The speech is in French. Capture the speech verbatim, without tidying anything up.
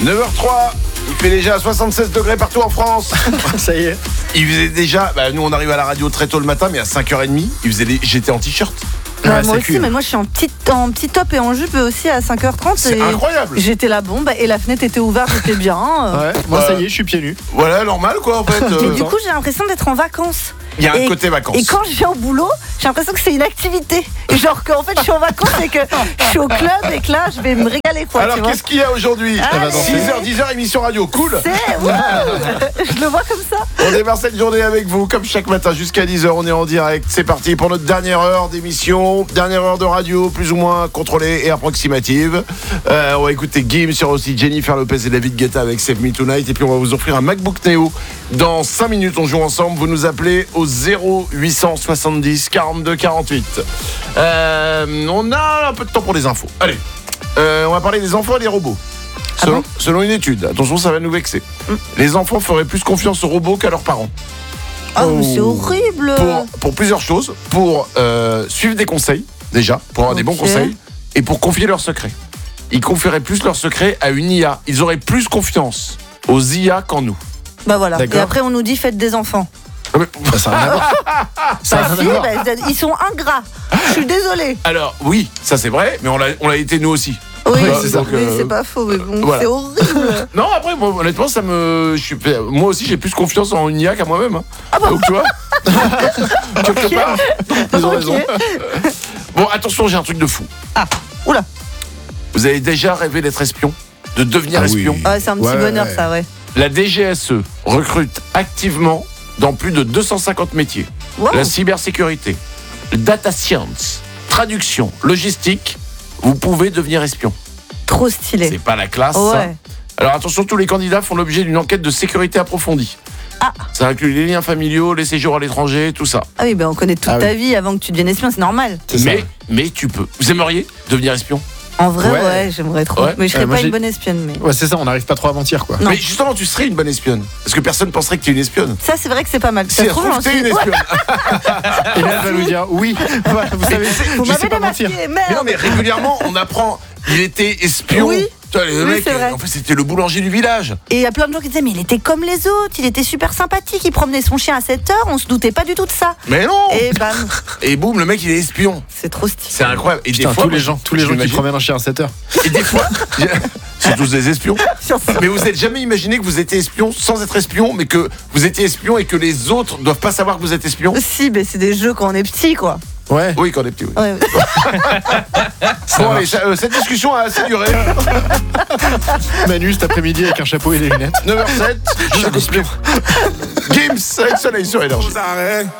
neuf heures trois, il fait déjà soixante-seize degrés partout en France. Ça y est. Il faisait déjà, bah nous on arrive à la radio très tôt le matin, mais à cinq heures trente, il faisait des, j'étais en t-shirt. Bah, Ouais, moi c'est aussi, cool. mais moi je suis en petit, en petit top et en jupe aussi à cinq heures trente. C'est et incroyable. J'étais la bombe et la fenêtre était ouverte, j'étais bien. Ouais, moi Ouais. ça y est, je suis pieds nus. Voilà, normal quoi en fait. Mais Euh, du coup, j'ai l'impression d'être en vacances. Il y a un et- côté vacances. Et quand je viens au boulot, j'ai l'impression que c'est une activité. Et genre qu'en fait, je suis en vacances et que je suis au club et que là, je vais me régaler quoi. Alors tu vois. qu'est-ce qu'il y a aujourd'hui Ah, va danser. six heures, dix heures, émission radio, cool. C'est wouh Je le vois comme ça. On démarre cette journée avec vous, comme chaque matin jusqu'à dix heures, on est en direct. C'est parti pour notre dernière heure d'émission, dernière heure de radio, plus ou moins contrôlée et approximative. Euh, on va écouter Gims, sur aussi Jennifer Lopez et David Guetta avec Save Me Tonight. Et puis on va vous offrir un MacBook Neo. Dans cinq minutes, on joue ensemble. Vous nous appelez au zéro huit cent soixante-dix quarante-deux quarante-huit. Euh, on a un peu de temps pour les infos. Allez, euh, on va parler des enfants et des robots. Ah Selon, bon selon une étude, attention, ça va nous vexer. Mm. Les enfants feraient plus confiance aux robots qu'à leurs parents. Oh, mais c'est horrible. Pour, pour plusieurs choses. Pour euh, suivre des conseils, déjà, pour avoir des bons Ok. conseils, et pour confier leurs secrets. Ils confieraient plus leurs secrets à une I A. Ils auraient plus confiance aux I A qu'en nous. Bah voilà. D'accord. Et après, on nous dit faites des enfants. Ah, mais- Bah, ça a rien à voir. Ça a Bah rien si, à voir. bah, ils sont ingrats. Je suis désolée. Alors, oui, ça c'est vrai, mais on l'a, on l'a été nous aussi. Oui, Ouais, c'est c'est ça. oui, Donc, euh, c'est pas faux, mais bon, voilà. c'est horrible. Non, après, moi, honnêtement, ça me. Je suis, moi aussi, j'ai plus confiance en une I A qu'à moi-même. hein. Ah bon Donc, tu vois Quelque part. Ils ont Ok. raison. Bon, attention, j'ai un truc de fou. Ah, oula. Vous avez déjà rêvé d'être espion? De devenir Ah oui. espion? Ah, c'est un petit Ouais, bonheur, ouais. ça, ouais. La D G S E recrute activement dans plus de deux cent cinquante métiers. Wow. La cybersécurité, le data science, traduction, logistique. Vous pouvez devenir espion. Trop stylé. C'est pas la classe, ça. Ouais. Alors attention, tous les candidats font l'objet d'une enquête de sécurité approfondie. Ah. Ça inclut les liens familiaux, les séjours à l'étranger, tout ça. Ah oui, bah on connaît toute Ah ta oui. vie avant que tu deviennes espion, c'est normal. C'est ça. Mais, mais tu peux. Vous aimeriez devenir espion? En vrai, ouais, Ouais. j'aimerais trop. Ouais. Mais je serais Euh, moi, pas une j'ai- bonne espionne. Mais Ouais, c'est ça, on n'arrive pas trop à mentir quoi. Non. Mais justement, tu serais une bonne espionne. Parce que personne penserait que tu es une espionne. ça, c'est vrai que c'est pas mal. Si Ça elle se trouve, trouve que j'en t'es une suis- espionne. Et là, elle va nous dire oui. Voilà, vous savez, Vous je m'avez sais pas mentir. démasqué, Mais non, merde. mais régulièrement, on apprend. Il était espion. Oui. Putain, le Oui, mec, c'est vrai. en fait, c'était le boulanger du village. Et il y a plein de gens qui disaient, mais il était comme les autres, il était super sympathique, il promenait son chien à sept heures, on se doutait pas du tout de ça. Mais non. Et bam, Et boum, le mec, il est espion. c'est trop stylé. C'est incroyable. Et Putain, des fois, tous les moi, gens, tous les je gens qui m'imagine- promènent un chien à sept heures. Et des fois, c'est tous des espions. Sur ça. Mais vous n'êtes jamais imaginé que vous étiez espion sans être espion, mais que vous étiez espion et que les autres doivent pas savoir que vous êtes espion? Si, mais c'est des jeux quand on est petit, quoi. Ouais. Oui, quand on est petit, oui. Ouais, ouais. Bon, allez, ça- euh, cette discussion a assez duré. Manu cet après-midi avec un chapeau et des lunettes. neuf heures sept, je suis espion. Gims avec Soleil sur Énergie. Aux arrêts.